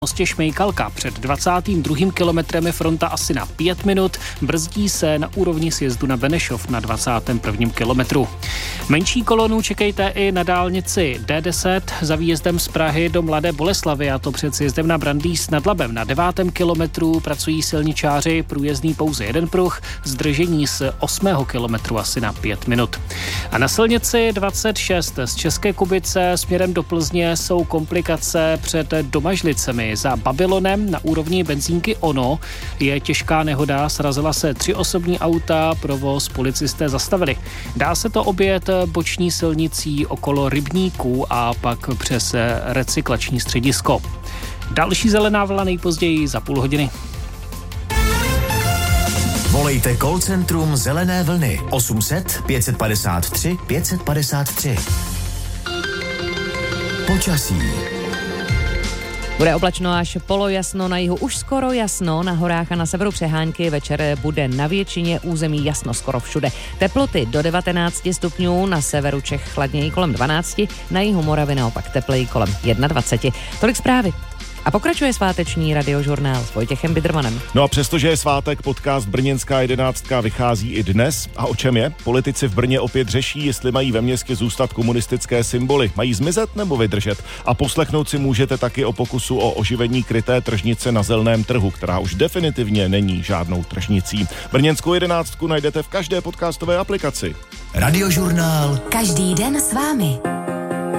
mostě Šmejkalka. Před 22. kilometrem je fronta asi na 5 minut, brzdí se na úrovni sjezdu na Benešov na 21. kilometru. Menší kolonu čekejte i na dálnici D10 za výjezdem z Prahy do Mladé Boleslavi, a to před sjezdem na Brandýs nad Labem. Na 9. kilometru pracují silničáři, průjezdný pouze jeden pruh, zdržení z 8. kilometru asi na 5 minut. A na silnici 26 z České Kubice směrem do Plzně jsou komplikace před Domažlicemi. Za Babylonem na úrovni benzínky Ono je těžká nehoda, srazila se 3 osobní auta, provoz policisté zastavili. Dá se to objet boční silnicí okolo Rybníků a pak přes recyklační středisko. Další zelená vlna nejpozději za půl hodiny. Volejte call centrum Zelené vlny 800 553 553. Počasí. Bude oblačno až polojasno, na jihu už skoro jasno, na horách a na severu přehánky, večer bude na většině území jasno skoro všude. Teploty do 19 stupňů, na severu Čech chladněji kolem 12, na jihu Moravy naopak tepleji kolem 21. Tolik zprávy. A pokračuje sváteční radiožurnál s Vojtěchem Bidrmanem. No a přestože je svátek, podcast Brněnská 11 vychází i dnes. A o čem je? Politici v Brně opět řeší, jestli mají ve městě zůstat komunistické symboly. Mají zmizet nebo vydržet? A poslechnout si můžete taky o pokusu o oživení kryté tržnice na Zelném trhu, která už definitivně není žádnou tržnicí. Brněnskou 11 najdete v každé podcastové aplikaci. Radiožurnál. Každý den s vámi.